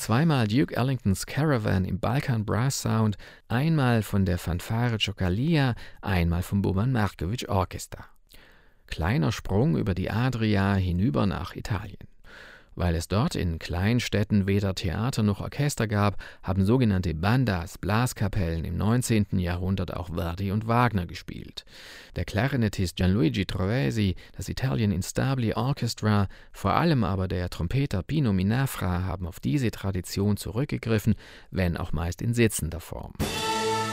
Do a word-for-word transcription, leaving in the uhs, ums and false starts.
zweimal Duke Ellingtons Caravan im Balkan Brass Sound, einmal von der Fanfare Cioccalia, einmal vom Boban Markovic Orchester. Kleiner Sprung über die Adria hinüber nach Italien. Weil es dort in Kleinstädten weder Theater noch Orchester gab, haben sogenannte Bandas, Blaskapellen im neunzehnten Jahrhundert auch Verdi und Wagner gespielt. Der Klarinettist Gianluigi Trovesi, das Italian Instabili Orchestra, vor allem aber der Trompeter Pino Minafra haben auf diese Tradition zurückgegriffen, wenn auch meist in sitzender Form.